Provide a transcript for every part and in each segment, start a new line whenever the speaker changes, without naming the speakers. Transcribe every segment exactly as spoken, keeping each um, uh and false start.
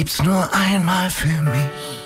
Gibt's nur einmal für mich.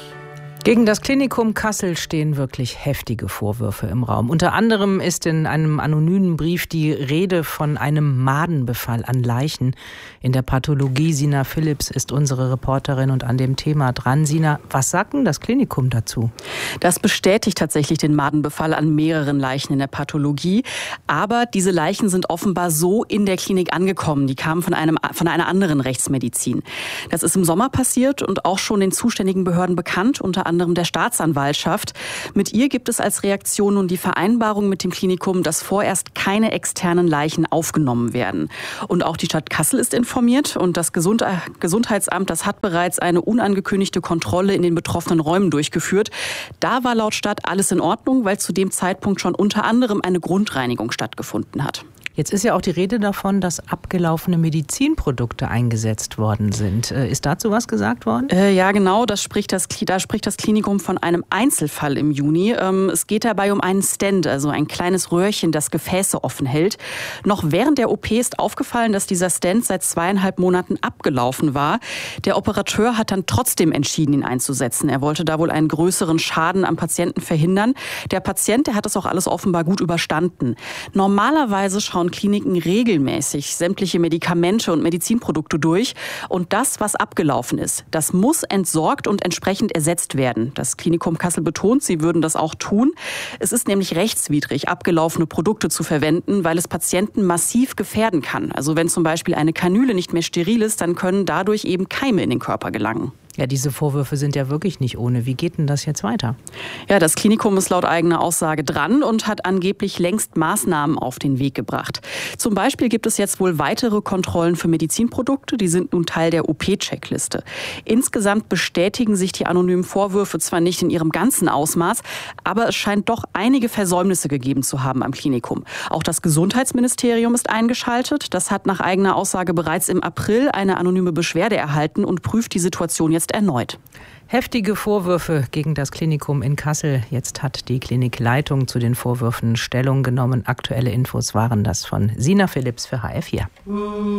Gegen das Klinikum Kassel stehen wirklich heftige Vorwürfe im Raum. Unter anderem ist in einem anonymen Brief die Rede von einem Madenbefall an Leichen in der Pathologie. Sina Philipps ist unsere Reporterin und an dem Thema dran. Sina, was sagt denn das Klinikum dazu?
Das bestätigt tatsächlich den Madenbefall an mehreren Leichen in der Pathologie. Aber diese Leichen sind offenbar so in der Klinik angekommen. Die kamen von einem, von einer anderen Rechtsmedizin. Das ist im Sommer passiert und auch schon den zuständigen Behörden bekannt, unter anderem der Staatsanwaltschaft. Mit ihr gibt es als Reaktion nun die Vereinbarung mit dem Klinikum, dass vorerst keine externen Leichen aufgenommen werden. Und auch die Stadt Kassel ist informiert und das Gesund- Gesundheitsamt, das hat bereits eine unangekündigte Kontrolle in den betroffenen Räumen durchgeführt. Da war laut Stadt alles in Ordnung, weil zu dem Zeitpunkt schon unter anderem eine Grundreinigung stattgefunden hat.
Jetzt ist ja auch die Rede davon, dass abgelaufene Medizinprodukte eingesetzt worden sind. Ist dazu was gesagt worden?
Äh, ja, genau. Das spricht das, da spricht das Klinikum von einem Einzelfall im Juni. Ähm, es geht dabei um einen Stent, also ein kleines Röhrchen, das Gefäße offen hält. Noch während der O P ist aufgefallen, dass dieser Stent seit zweieinhalb Monaten abgelaufen war. Der Operateur hat dann trotzdem entschieden, ihn einzusetzen. Er wollte da wohl einen größeren Schaden am Patienten verhindern. Der Patient, der hat das auch alles offenbar gut überstanden. Normalerweise schauen Kliniken regelmäßig sämtliche Medikamente und Medizinprodukte durch. Und das, was abgelaufen ist, das muss entsorgt und entsprechend ersetzt werden. Das Klinikum Kassel betont, sie würden das auch tun. Es ist nämlich rechtswidrig, abgelaufene Produkte zu verwenden, weil es Patienten massiv gefährden kann. Also wenn zum Beispiel eine Kanüle nicht mehr steril ist, dann können dadurch eben Keime in den Körper gelangen.
Ja, diese Vorwürfe sind ja wirklich nicht ohne. Wie geht denn das jetzt weiter?
Ja, das Klinikum ist laut eigener Aussage dran und hat angeblich längst Maßnahmen auf den Weg gebracht. Zum Beispiel gibt es jetzt wohl weitere Kontrollen für Medizinprodukte. Die sind nun Teil der O P-Checkliste. Insgesamt bestätigen sich die anonymen Vorwürfe zwar nicht in ihrem ganzen Ausmaß, aber es scheint doch einige Versäumnisse gegeben zu haben am Klinikum. Auch das Gesundheitsministerium ist eingeschaltet. Das hat nach eigener Aussage bereits im April eine anonyme Beschwerde erhalten und prüft die Situation jetzt erneut.
Heftige Vorwürfe gegen das Klinikum in Kassel. Jetzt hat die Klinikleitung zu den Vorwürfen Stellung genommen. Aktuelle Infos waren das von Sina Philipps für H R vier.